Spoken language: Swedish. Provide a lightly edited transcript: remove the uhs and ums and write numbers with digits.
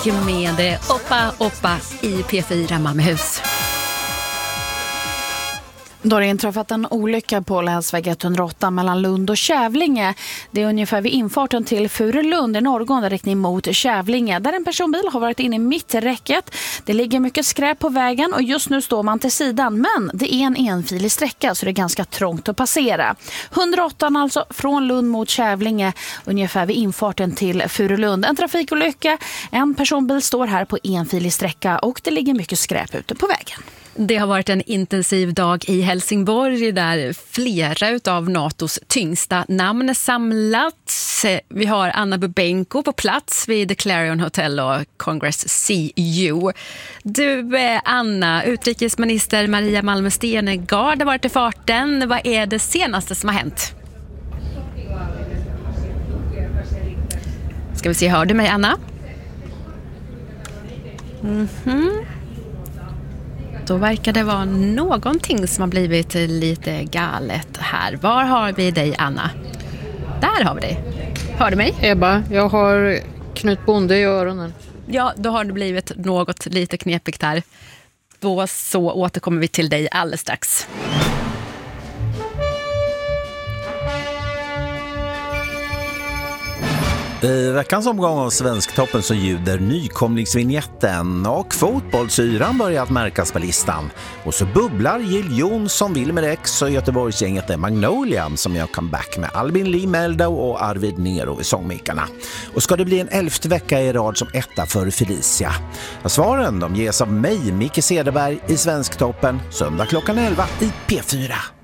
med Oppa i P4 Malmöhus. Då har det inträffat en olycka på länsväg 108 mellan Lund och Kävlinge. Det är ungefär vid infarten till Furulund i norrgående riktning mot Kävlinge, där en personbil har varit inne i mitträcket. Det ligger mycket skräp på vägen och just nu står man till sidan, men det är en enfilig sträcka så det är ganska trångt att passera. 108 alltså från Lund mot Kävlinge ungefär vid infarten till Furulund. En trafikolycka, en personbil står här på enfilig sträcka och det ligger mycket skräp ute på vägen. Det har varit en intensiv dag i Helsingborg där flera av NATOs tyngsta namn samlats. Vi har Anna Bubenko på plats vid The Clarion Hotel och Congress CU. Du, Anna, utrikesminister Maria Malmö Stenergard har varit i farten. Vad är det senaste som har hänt? Ska vi se, hör du mig, Anna? Då verkar det vara någonting som har blivit lite galet här. Var har vi dig, Anna? Där har vi dig. Hör du mig? Ebba, jag har Knut Bonde i öronen. Ja, då har det blivit något lite knepigt här. Då så återkommer vi till dig alldeles strax. I veckans omgång av Svensktoppen så ljuder nykomlingsvinjetten och fotbollsyran börjat märkas på listan. Och så bubblar Jill Johnson, Wilmer X och Göteborgsgänget The Magnolia som gör comeback med Albin Lee Meldau och Arvid Nero i sångmikarna. Och ska det bli en 11:e vecka i rad som etta för Felicia? Svaren de ges av mig, Micke Cederberg, i Svensktoppen, söndag klockan 11 i P4.